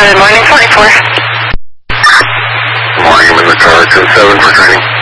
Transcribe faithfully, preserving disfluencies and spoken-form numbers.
Good morning, twenty-four. Morning, I'm in the car, ten seven for training.